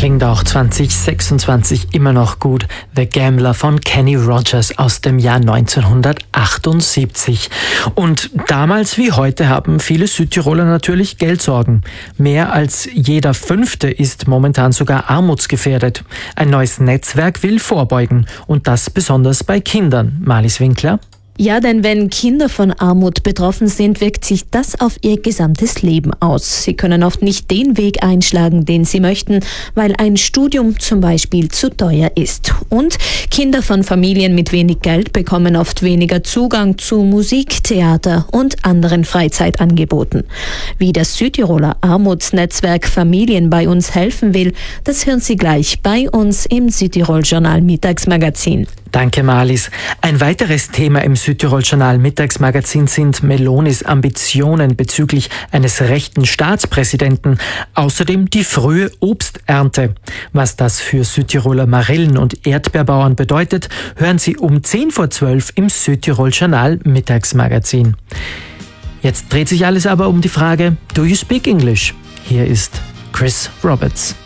klingt auch 2026 immer noch gut. The Gambler von Kenny Rogers aus dem Jahr 1978. Und damals wie heute haben viele Südtiroler natürlich Geldsorgen. Mehr als jeder Fünfte ist momentan sogar armutsgefährdet. Ein neues Netzwerk will vorbeugen und das besonders bei Kindern. Marlies Winkler. Ja, denn wenn Kinder von Armut betroffen sind, wirkt sich das auf ihr gesamtes Leben aus. Sie können oft nicht den Weg einschlagen, den sie möchten, weil ein Studium zum Beispiel zu teuer ist. Und Kinder von Familien mit wenig Geld bekommen oft weniger Zugang zu Musik, Theater und anderen Freizeitangeboten. Wie das Südtiroler Armutsnetzwerk Familien bei uns helfen will, das hören Sie gleich bei uns im Südtirol-Journal Mittagsmagazin. Danke, Marlies. Ein weiteres Thema im Südtirol-Journal Mittagsmagazin sind Melonis Ambitionen bezüglich eines rechten Staatspräsidenten. Außerdem die frühe Obsternte. Was das für Südtiroler Marillen- und Erdbeerbauern bedeutet, hören Sie um 10:12 im Südtirol-Journal Mittagsmagazin. Jetzt dreht sich alles aber um die Frage, do you speak English? Hier ist Chris Roberts.